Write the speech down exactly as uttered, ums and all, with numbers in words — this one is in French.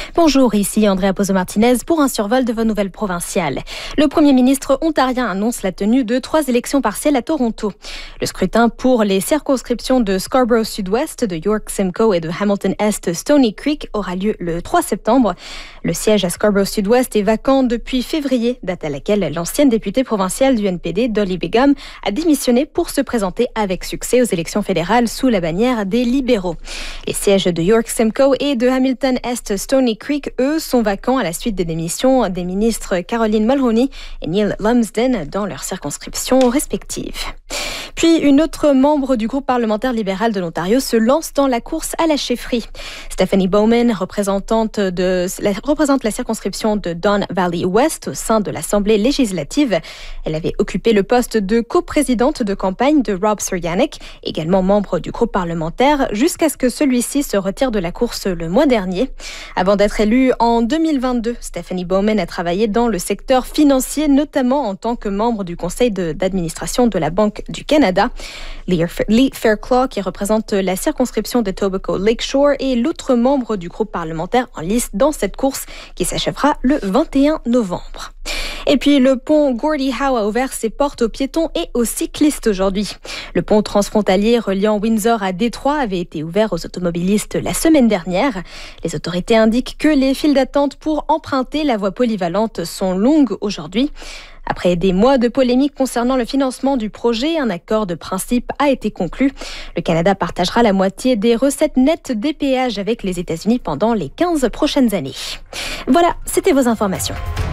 Bonjour, ici Andrea Pozo-Martinez pour un survol de vos nouvelles provinciales. Le Premier ministre ontarien annonce la tenue de trois élections partielles à Toronto. Le scrutin pour les circonscriptions de Scarborough Sud-Ouest, de York-Simcoe et de Hamilton-Est Stony Creek aura lieu le trois septembre. Le siège à Scarborough Sud-Ouest est vacant depuis février, date à laquelle l'ancienne députée provinciale du N P D, Dolly Begum, a démissionné pour se présenter avec succès aux élections fédérales sous la bannière des libéraux. Les sièges de York-Simcoe et de Hamilton-Est Stony Creek, eux, sont vacants à la suite des démissions des ministres Caroline Mulroney et Neil Lumsden dans leurs circonscriptions respectives. Puis, une autre membre du groupe parlementaire libéral de l'Ontario se lance dans la course à la chefferie. Stephanie Bowman, représentante de, la, représente la circonscription de Don Valley West au sein de l'Assemblée législative. Elle avait occupé le poste de coprésidente de campagne de Rob Suryanek, également membre du groupe parlementaire, jusqu'à ce que celui-ci se retire de la course le mois dernier. Avant d'être élue en deux mille vingt-deux, Stephanie Bowman a travaillé dans le secteur financier, notamment en tant que membre du conseil de, d'administration de la Banque du Canada. Lee Fairclough, qui représente la circonscription de Tobacco Lakeshore, est l'autre membre du groupe parlementaire en lice dans cette course qui s'achèvera le vingt et un novembre. Et puis, le pont Gordie Howe a ouvert ses portes aux piétons et aux cyclistes aujourd'hui. Le pont transfrontalier reliant Windsor à Détroit avait été ouvert aux automobilistes la semaine dernière. Les autorités indiquent que les files d'attente pour emprunter la voie polyvalente sont longues aujourd'hui. Après des mois de polémique concernant le financement du projet, un accord de principe a été conclu. Le Canada partagera la moitié des recettes nettes des péages avec les États-Unis pendant les quinze prochaines années. Voilà, c'était vos informations.